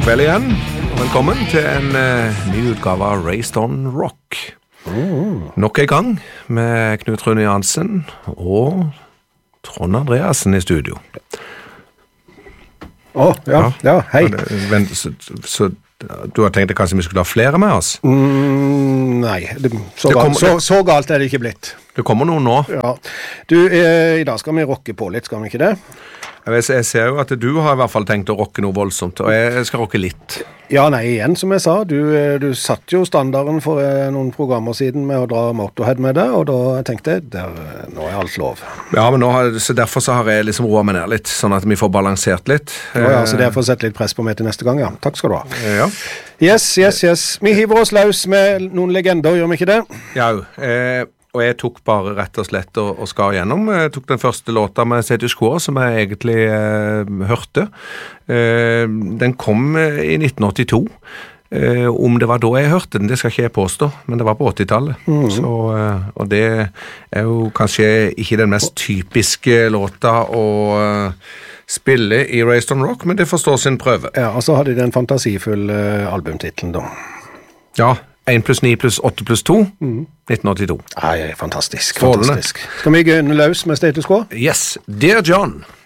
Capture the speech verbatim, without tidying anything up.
kveld igjen, og velkommen til en uh, ny utgave av Raised on Rock. Mm. Nok en gang med Knut Rune Jansen og Trond Andreasen i studio. Å, oh, ja, ja, hei. Men, så, så du har tenkt at kanskje vi skulle ha flere med oss? Mm, nei, det, så, det kommer, galt, så, så galt er det ikke blitt. Det kommer noen nå. Ja. Du, eh, i dag skal vi rocke på litt, skal vi ikke det? Jeg, jeg ser jo at du har i hvert fall tenkt å rocke noe voldsomt, og jeg skal rocke litt. Ja, nei, igjen som jeg sa, du, du satt jo standarden for eh, noen programmer siden med å dra Motorhead med det, og da tenkte jeg, der, nå er alt lov. Ja, men nå har, så derfor så har jeg liksom roet meg ned litt, sånn at vi får balansert litt. Ja, ja, så derfor setter litt press på meg til neste gang, ja. Takk skal du ha. Ja. Yes, yes, yes. Vi hiver oss løs med noen legender, gjør vi ikke det? Ja, eh, og jeg tok bare rett og slett og, og skar gjennom. Jeg tok den første låta med Status Quo, som jeg egentlig eh, hørte. Eh, den kom i nitten åttito. Eh, om det var da jeg hørte den, det skal ikke jeg påstå, men det var på åttitallet. Mm. Så, eh, og det er jo kanskje ikke den mest typiske låta å eh, spille i Raised on Rock, men det forstår sin prøve. Ja, og så hadde de den fantasifulle uh, albumtitlen da. Ja, én pluss ni pluss åtte pluss to, mm. nitten åttito. Nei, fantastisk, fantastisk. Skal vi gå løs med Status Quo? Yes, Dear John.